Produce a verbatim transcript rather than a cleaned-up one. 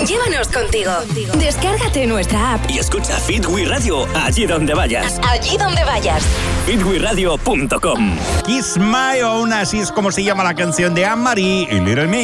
Llévanos contigo. Descárgate nuestra app y escucha Fit We Radio allí donde vayas. Allí donde vayas. fit we radio punto com. Kiss My Own, así es como se llama la canción de Anne-Marie y Little Mix.